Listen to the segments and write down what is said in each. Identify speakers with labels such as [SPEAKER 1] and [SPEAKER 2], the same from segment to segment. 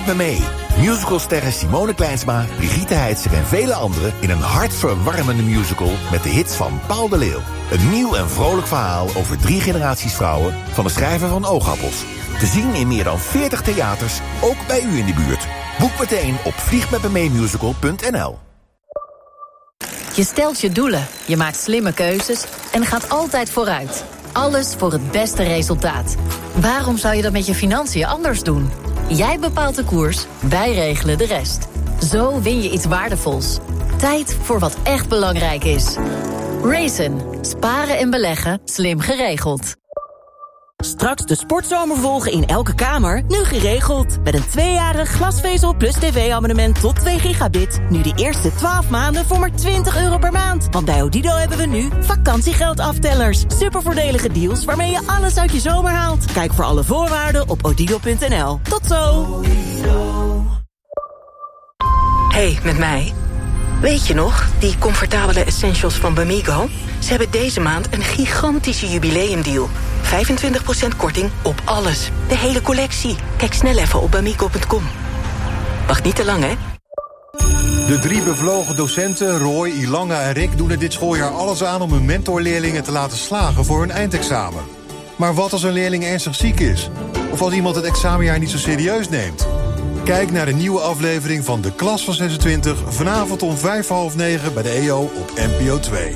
[SPEAKER 1] me mee. Musicalsterren Simone Kleinsma, Brigitte Heitzer en vele anderen in een hartverwarmende musical met de hits van Paul de Leeuw. Een nieuw en vrolijk verhaal over 3 generaties vrouwen van de schrijver van Oogappels. Te zien in meer dan 40 theaters, ook bij u in de buurt. Boek meteen op vliegmetmemeemusical.nl.
[SPEAKER 2] Je stelt je doelen, je maakt slimme keuzes en gaat altijd vooruit. Alles voor het beste resultaat. Waarom zou je dat met je financiën anders doen? Jij bepaalt de koers, wij regelen de rest. Zo win je iets waardevols. Tijd voor wat echt belangrijk is. Raisin. Sparen en beleggen, slim geregeld.
[SPEAKER 3] Straks de sportzomer volgen in elke kamer, nu geregeld. Met een 2-jarig glasvezel plus tv-abonnement tot 2 gigabit. Nu de eerste 12 maanden voor maar €20 per maand. Want bij Odido hebben we nu vakantiegeldaftellers. Supervoordelige deals waarmee je alles uit je zomer haalt. Kijk voor alle voorwaarden op odido.nl. Tot zo!
[SPEAKER 4] Hey, met mij. Weet je nog, die comfortabele essentials van Bamigo? Ze hebben deze maand een gigantische jubileumdeal. 25% korting op alles. De hele collectie. Kijk snel even op bamigo.com. Wacht niet te lang, hè?
[SPEAKER 5] De 3 bevlogen docenten, Roy, Ilanga en Rick, doen er dit schooljaar alles aan om hun mentorleerlingen te laten slagen voor hun eindexamen. Maar wat als een leerling ernstig ziek is? Of als iemand het examenjaar niet zo serieus neemt? Kijk naar de nieuwe aflevering van De Klas van 26... vanavond om 8:55 bij de EO op NPO 2.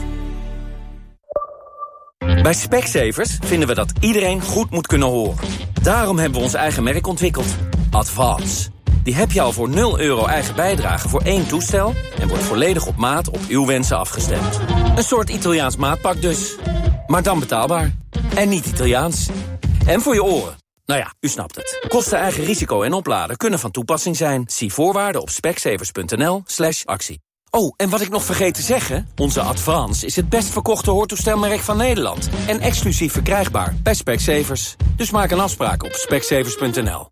[SPEAKER 6] Bij Specsavers vinden we dat iedereen goed moet kunnen horen. Daarom hebben we ons eigen merk ontwikkeld. Advance. Die heb je al voor €0 eigen bijdrage voor 1 toestel... en wordt volledig op maat op uw wensen afgestemd. Een soort Italiaans maatpak dus. Maar dan betaalbaar. En niet Italiaans. En voor je oren. Nou ja, u snapt het. Kosten, eigen risico en opladen kunnen van toepassing zijn. Zie voorwaarden op specsavers.nl/actie. Oh, en wat ik nog vergeet te zeggen... onze Advance is het best verkochte hoortoestelmerk van Nederland. En exclusief verkrijgbaar bij Specsavers. Dus maak een afspraak op specsavers.nl.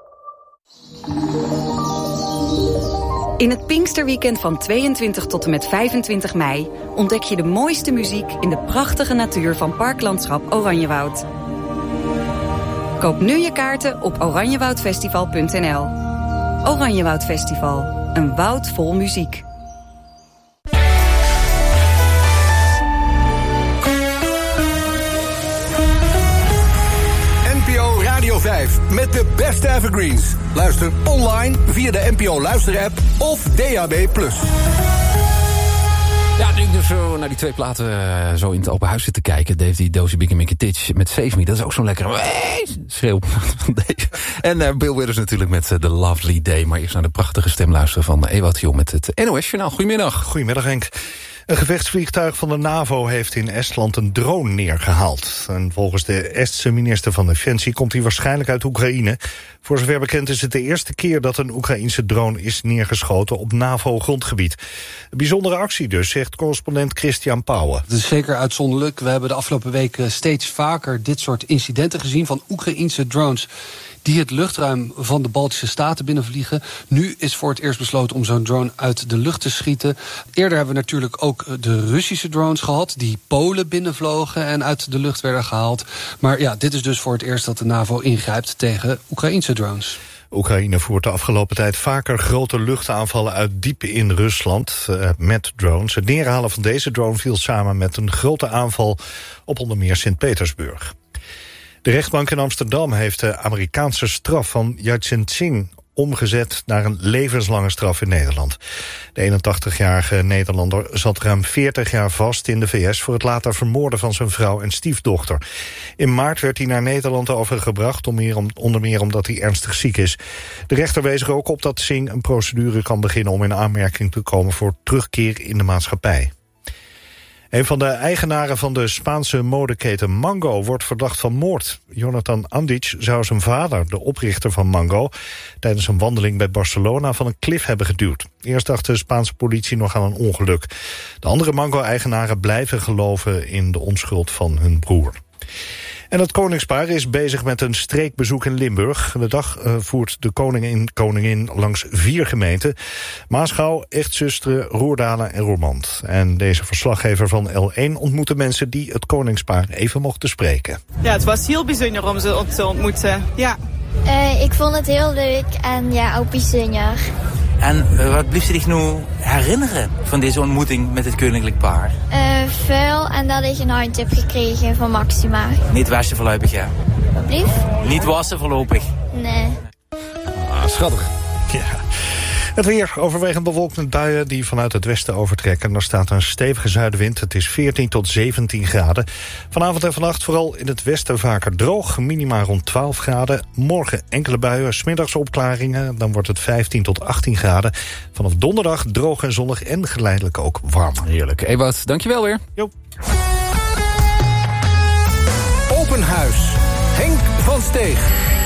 [SPEAKER 7] In het Pinksterweekend van 22 tot en met 25 mei... ontdek je de mooiste muziek in de prachtige natuur van Parklandschap Oranjewoud. Koop nu je kaarten op oranjewoudfestival.nl. Oranjewoud Festival, een woud vol muziek.
[SPEAKER 8] NPO Radio 5 met de beste evergreens. Luister online via de NPO Luister-app of DAB+.
[SPEAKER 9] Ja, nu ik dus zo naar die 2 platen zo in het open huis zit te kijken... Dave die Dozy Big Mickey Titch met Save Me. Dat is ook zo'n lekkere schreeuw van Dave. En Bill Withers natuurlijk met The Lovely Day. Maar eerst naar de prachtige stem luisteren van Ewout Jong met het NOS-journaal. Goedemiddag.
[SPEAKER 10] Goedemiddag, Henk. Een gevechtsvliegtuig van de NAVO heeft in Estland een drone neergehaald. En volgens de Estse minister van Defensie komt hij waarschijnlijk uit Oekraïne. Voor zover bekend is het de eerste keer dat een Oekraïense drone is neergeschoten op NAVO-grondgebied. Een bijzondere actie dus, zegt correspondent Christian Pauwen.
[SPEAKER 11] Het is zeker uitzonderlijk. We hebben de afgelopen weken steeds vaker dit soort incidenten gezien van Oekraïense drones die het luchtruim van de Baltische Staten binnenvliegen. Nu is voor het eerst besloten om zo'n drone uit de lucht te schieten. Eerder hebben we natuurlijk ook de Russische drones gehad die Polen binnenvlogen en uit de lucht werden gehaald. Maar ja, dit is dus voor het eerst dat de NAVO ingrijpt tegen Oekraïense drones.
[SPEAKER 10] Oekraïne voert de afgelopen tijd vaker grote luchtaanvallen uit diep in Rusland met drones. Het neerhalen van deze drone viel samen met een grote aanval op onder meer Sint-Petersburg. De rechtbank in Amsterdam heeft de Amerikaanse straf van Yatsen Singh omgezet naar een levenslange straf in Nederland. De 81-jarige Nederlander zat ruim 40 jaar vast in de VS voor het later vermoorden van zijn vrouw en stiefdochter. In maart werd hij naar Nederland overgebracht, onder meer omdat hij ernstig ziek is. De rechter wees er ook op dat Singh een procedure kan beginnen om in aanmerking te komen voor terugkeer in de maatschappij. Een van de eigenaren van de Spaanse modeketen Mango wordt verdacht van moord. Jonathan Andic zou zijn vader, de oprichter van Mango, tijdens een wandeling bij Barcelona van een klif hebben geduwd. Eerst dacht de Spaanse politie nog aan een ongeluk. De andere Mango-eigenaren blijven geloven in de onschuld van hun broer. En het koningspaar is bezig met een streekbezoek in Limburg. De dag voert de koning en koningin langs 4 gemeenten: Maasgouw, Echtzusteren, Roerdalen en Roermond. En deze verslaggever van L1 ontmoette mensen die het koningspaar even mochten spreken.
[SPEAKER 12] Ja, het was heel bijzonder om ze te ontmoeten. Ja. Ik vond het heel leuk en ja, Opie Senior.
[SPEAKER 13] En wat blijft zich nu herinneren van deze ontmoeting met het koninklijk paar?
[SPEAKER 12] Veel en dat ik een hand heb gekregen van Maxima.
[SPEAKER 13] Niet wassen voorlopig, ja.
[SPEAKER 12] Wat blief?
[SPEAKER 13] Niet wassen voorlopig.
[SPEAKER 12] Nee.
[SPEAKER 10] Schattig. Ja. Het weer, overwegend bewolkt met buien die vanuit het westen overtrekken. Er staat een stevige zuidenwind. Het is 14 tot 17 graden. Vanavond en vannacht vooral in het westen vaker droog. Minima rond 12 graden. Morgen enkele buien, 's middags opklaringen. Dan wordt het 15 tot 18 graden. Vanaf donderdag droog en zonnig en geleidelijk ook warmer.
[SPEAKER 9] Heerlijk. Ewout, dankjewel weer.
[SPEAKER 10] Jo.
[SPEAKER 8] Open Huis. Henk van Steeg.